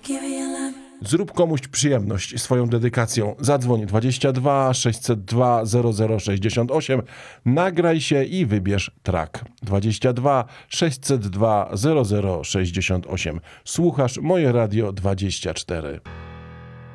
Zrób komuś przyjemność swoją dedykacją. Zadzwoń 22 602 0068, nagraj się i wybierz track. 22 602 0068. Słuchasz Moje Radio 24.